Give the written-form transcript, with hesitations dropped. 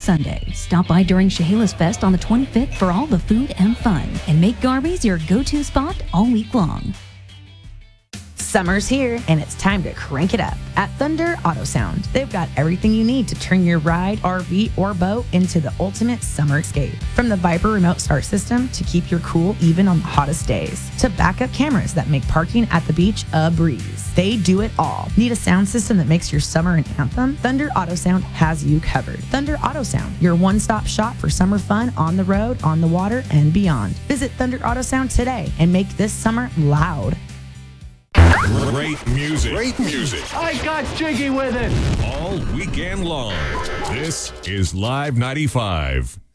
Sunday. Stop by during Chehalis Fest on the 25th for all the food and fun. And make Garvey's your go-to spot all week long. Summer's here, and it's time to crank it up at Thunder Auto Sound. They've got everything you need to turn your ride, RV, or boat into the ultimate summer escape. From the Viper remote start system to keep your cool even on the hottest days, to backup cameras that make parking at the beach a breeze. They do it all. Need a sound system that makes your summer an anthem? Thunder Auto Sound has you covered. Thunder Auto Sound, your one-stop shop for summer fun on the road, on the water, and beyond. Visit Thunder Auto Sound today and make this summer loud. Great music. Great music. I got jiggy with it. All weekend long. This is Live 95.